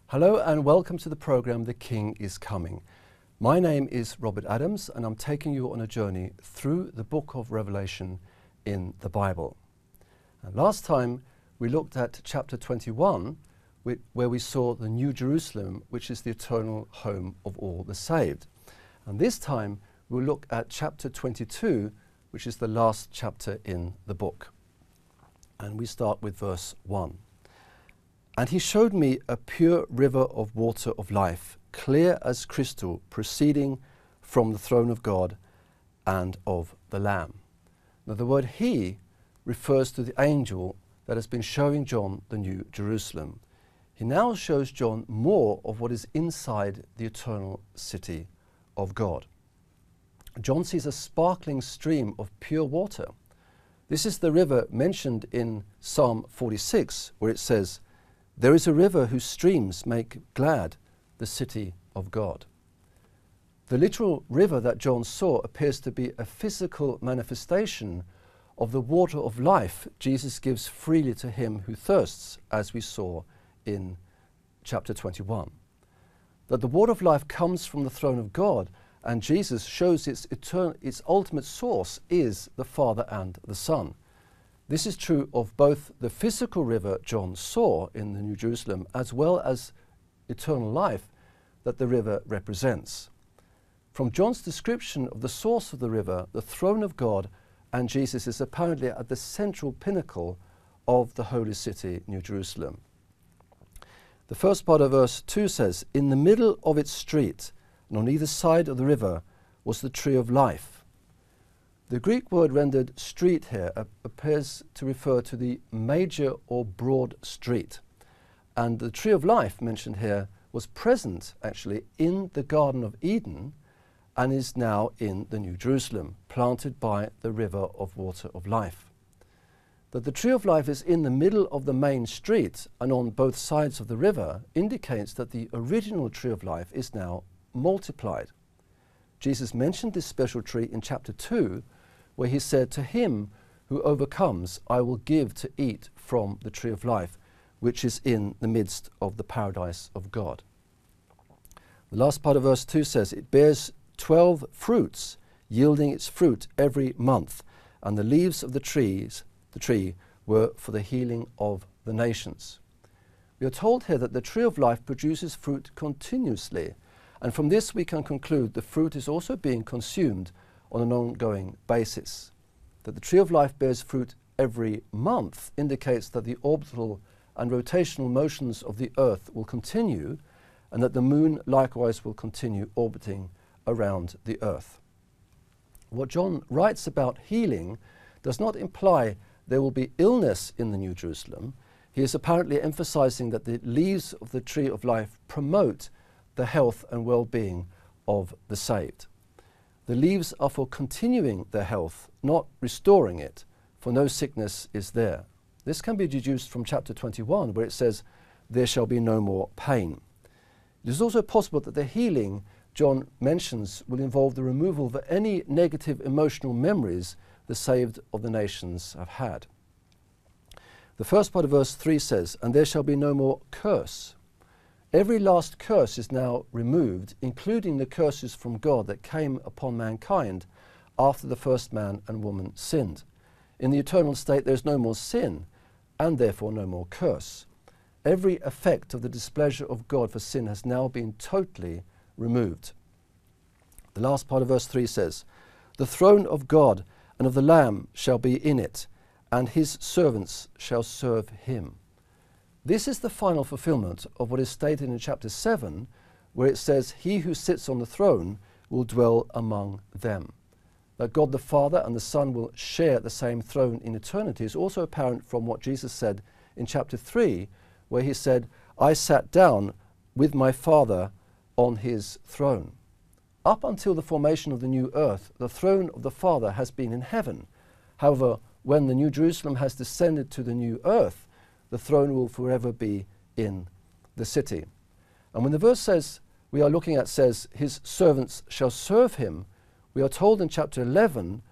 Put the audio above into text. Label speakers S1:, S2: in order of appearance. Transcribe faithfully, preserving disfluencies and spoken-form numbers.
S1: Hello and welcome to the program The King is Coming. My name is Robert Adams and I'm taking you on a journey through the book of Revelation in the Bible. And last time we looked at chapter twenty-one, where we saw the New Jerusalem, which is the eternal home of all the saved. And this time we'll look at chapter twenty-two, which is the last chapter in the book. And we start with verse one. And he showed me a pure river of water of life, clear as crystal, proceeding from the throne of God and of the Lamb. Now the word he refers to the angel that has been showing John the New Jerusalem. He now shows John more of what is inside the eternal city of God. John sees a sparkling stream of pure water. This is the river mentioned in Psalm forty-six, where it says, "There is a river whose streams make glad the city of God." The literal river that John saw appears to be a physical manifestation of the water of life Jesus gives freely to him who thirsts, as we saw in chapter twenty-one. That the water of life comes from the throne of God, and Jesus shows its, eternal, its ultimate source is the Father and the Son. This is true of both the physical river John saw in the New Jerusalem, as well as eternal life that the river represents. From John's description of the source of the river, the throne of God and Jesus is apparently at the central pinnacle of the holy city, New Jerusalem. The first part of verse two says, "In the middle of its street, and on either side of the river, was the tree of life." The Greek word rendered street here uh, appears to refer to the major or broad street. And the tree of life mentioned here was present actually in the Garden of Eden and is now in the New Jerusalem, planted by the river of water of life. That the tree of life is in the middle of the main street and on both sides of the river indicates that the original tree of life is now multiplied. Jesus mentioned this special tree in chapter two, where he said, "To him who overcomes, I will give to eat from the tree of life, which is in the midst of the paradise of God." The last part of verse two says, "It bears twelve fruits, yielding its fruit every month, and the leaves of the trees, the tree, were for the healing of the nations." We are told here that the tree of life produces fruit continuously, and from this we can conclude the fruit is also being consumed on an ongoing basis. That the tree of life bears fruit every month indicates that the orbital and rotational motions of the Earth will continue, and that the moon likewise will continue orbiting around the Earth. What John writes about healing does not imply there will be illness in the New Jerusalem. He is apparently emphasizing that the leaves of the tree of life promote the health and well-being of the saved. The leaves are for continuing their health, not restoring it, for no sickness is there. This can be deduced from chapter twenty-one, where it says, "There shall be no more pain." It is also possible that the healing John mentions will involve the removal of any negative emotional memories the saved of the nations have had. The first part of verse three says, "And there shall be no more curse." Every last curse is now removed, including the curses from God that came upon mankind after the first man and woman sinned. In the eternal state there is no more sin, and therefore no more curse. Every effect of the displeasure of God for sin has now been totally removed. The last part of verse three says, "The throne of God and of the Lamb shall be in it, and his servants shall serve him." This is the final fulfillment of what is stated in chapter seven, where it says, "He who sits on the throne will dwell among them." That God the Father and the Son will share the same throne in eternity is also apparent from what Jesus said in chapter three, where he said, "I sat down with my Father on his throne." Up until the formation of the new earth, the throne of the Father has been in heaven. However, when the New Jerusalem has descended to the new earth, the throne will forever be in the city. And when the verse says, we are looking at says, "His servants shall serve him," we are told in chapter eleven